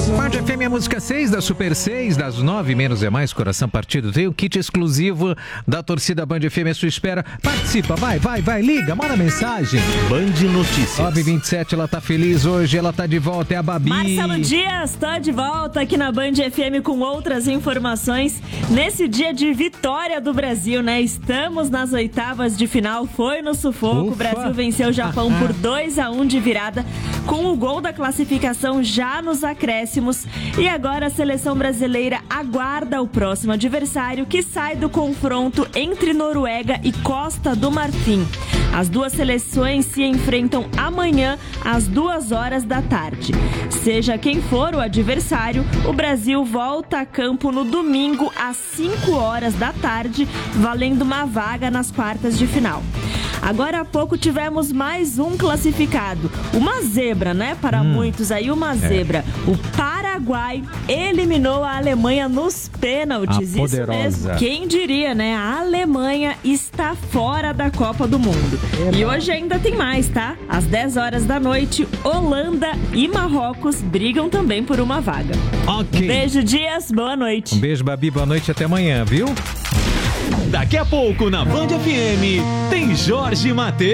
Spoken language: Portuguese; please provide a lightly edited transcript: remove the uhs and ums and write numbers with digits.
Band FM é música 6 da Super 6, das 9 menos é mais, coração partido. Tem o kit exclusivo da torcida Band FM à sua espera. Participa, vai, liga, manda mensagem. Band Notícias. 9h27, ela tá feliz hoje, ela tá de volta, é a Babi. Marcelo Dias, tô de volta aqui na Band FM com outras informações. Nesse dia de vitória do Brasil, né? Estamos nas oitavas de final, foi no sufoco. O Brasil venceu o Japão por 2-1 de virada, com o gol da classificação já nos acréscimos. E agora a seleção brasileira aguarda o próximo adversário, que sai do confronto entre Noruega e Costa do Marfim. As duas seleções se enfrentam amanhã às 14h. Seja quem for o adversário, o Brasil volta a campo no domingo às 5h, valendo uma vaga nas quartas de final. Agora há pouco tivemos mais um classificado. Uma zebra, né? Para muitos aí, uma zebra. O Paraguai eliminou a Alemanha nos pênaltis. A poderosa. Isso mesmo. Quem diria, né? A Alemanha está fora da Copa do Mundo. E hoje ainda tem mais, tá? Às 10h, Holanda e Marrocos brigam também por uma vaga. Ok. Um beijo, Dias. Boa noite. Um beijo, Babi. Boa noite. Até amanhã, viu? Daqui a pouco na Band FM tem Jorge Mateus.